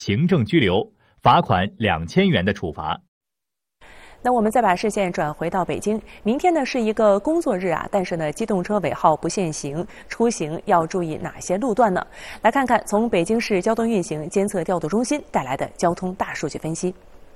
行政拘留、罚款2000元的处罚。 那我们再把视线转回到北京，明天呢是一个工作日啊，但是呢，机动车尾号不限行，出行要注意哪些路段呢？来看看从北京市交通运行监测调度中心带来的交通大数据分析。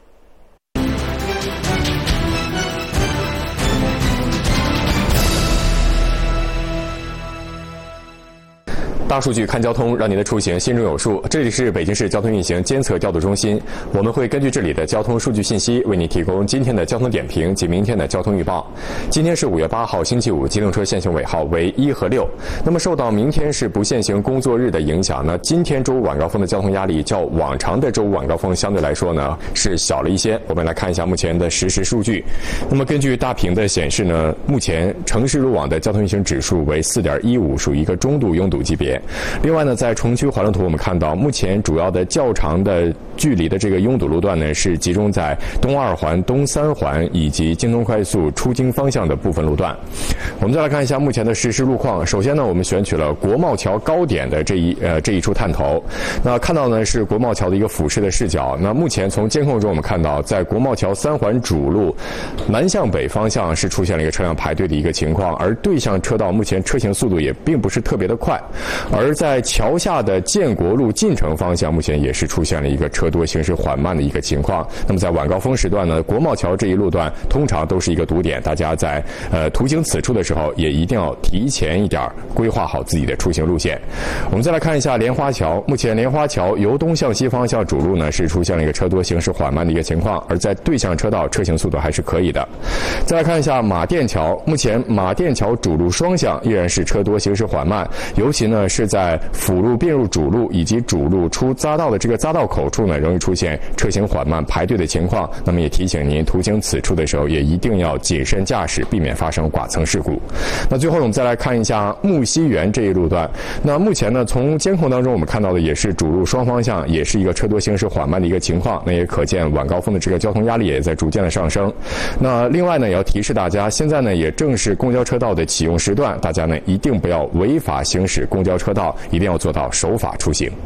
大数据看交通，让您的出行心中有数。这里是北京市交通运行监测调度中心，我们会根据这里的交通数据信息，为您提供今天的交通点评及明天的交通预报。今天是5月8号，星期五，机动车限行尾号为1和6。那么受到明天是不限行工作日的影响呢，今天周五晚高峰的交通压力较往常的周五晚高峰相对来说呢是小了一些。我们来看一下目前的实时数据。那么根据大屏的显示呢，目前城市路网的交通运行指数为4.15，属于一个中度拥堵级别。另外呢，在城区环路图我们看到，目前主要的较长的距离的这个拥堵路段呢，是集中在东2环、东3环以及京东快速出京方向的部分路段。我们再来看一下目前的实时路况。首先呢，我们选取了国贸桥高点的这一处探头。那看到呢是国贸桥的一个俯视的视角。那目前从监控中我们看到，在国贸桥3环主路南向北方向是出现了一个车辆排队的一个情况，而对向车道目前车行速度也并不是特别的快。而在桥下的建国路进城方向，目前也是出现了一个车多行驶缓慢的一个情况。那么在晚高峰时段呢，国贸桥这一路段通常都是一个堵点，大家在途经此处的时候，也一定要提前一点规划好自己的出行路线。我们再来看一下莲花桥，目前莲花桥由东向西方向主路呢是出现了一个车多行驶缓慢的一个情况，而在对向车道车行速度还是可以的。再来看一下马甸桥，目前马甸桥主路双向依然是车多行驶缓慢，尤其呢是在辅路并入主路以及主路出匝道的这个匝道口处呢，容易出现车行缓慢排队的情况。那么也提醒您途经此处的时候，也一定要谨慎驾驶，避免发生剐蹭事故。那最后我们再来看一下木樨园这一路段。那目前呢，从监控当中我们看到的也是主路双方向，也是一个车多行驶缓慢的一个情况。那也可见晚高峰的这个交通压力也在逐渐的上升。那另外呢，也要提示大家，现在呢也正是公交车道的启用时段，大家呢一定不要违法行驶公交车道，一定要做到守法出行。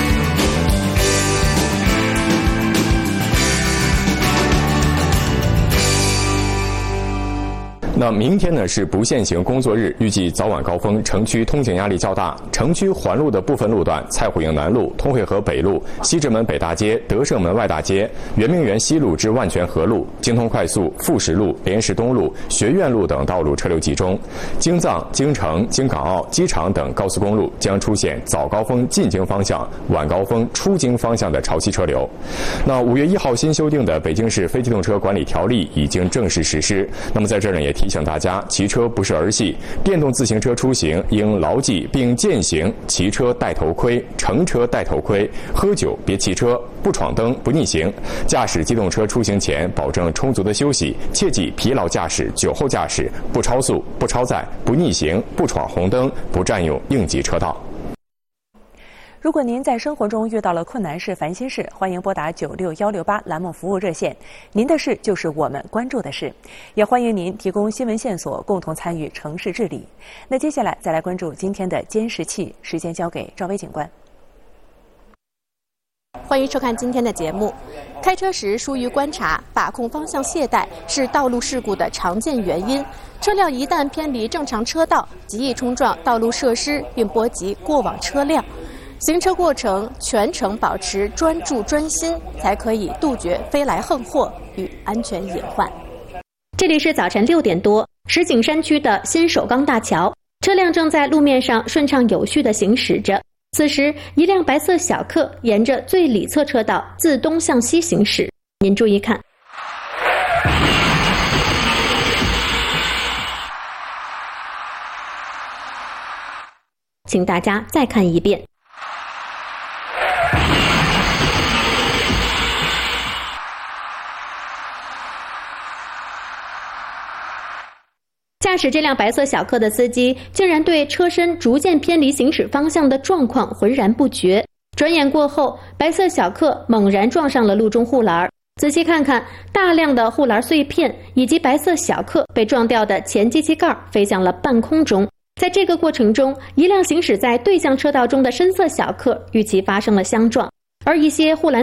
那明天呢是不限行工作日，预计早晚高峰城区通行压力较大，城区环路的部分路段，蔡虎营南路、通惠河北路、西直门北大街、德胜门外大街、圆明园西路至万泉河路、京通快速、富石路、莲石东路、学院路等道路车流集中，京藏、京承、京港澳、机场等高速公路将出现早高峰进京方向、晚高峰出京方向的潮汐车流。那5月1号新修订的北京市非机动车管理条例已经正式实施。那么在这儿呢，也提醒大家，骑车不是儿戏，电动自行车出行应牢记并践行骑车戴头盔、乘车戴头盔、喝酒别骑车、不闯灯不逆行。驾驶机动车出行前保证充足的休息，切忌疲劳驾驶、酒后驾驶，不超速、不超载、不逆行、不闯红灯、不占用应急车道。 如果您在生活中遇到了困难事、烦心事，欢迎拨打96168栏目服务热线。您的事就是我们关注的事，也欢迎您提供新闻线索，共同参与城市治理。那接下来再来关注今天的监视器，时间交给赵薇警官。 欢迎收看今天的节目。开车时疏于观察、把控方向懈怠是道路事故的常见原因。车辆一旦偏离正常车道，极易冲撞道路设施，并波及过往车辆。行车过程全程保持专注专心，才可以杜绝飞来横祸与安全隐患。 这里是早晨6点多，石景山区的新首钢大桥，车辆正在路面上顺畅有序地行驶着。此时，一辆白色小客沿着最里侧车道自东向西行驶。您注意看，请大家再看一遍。驾驶这辆白色小客的司机竟然对车身逐渐偏离行驶方向的状况浑然不觉。转眼过后，白色小客猛然撞上了路中护栏。仔细看看，大量的护栏碎片以及白色小客被撞掉的前机器盖飞向了半空中。在这个过程中，一辆行驶在对向车道中的深色小客与其发生了相撞。 而一些护栏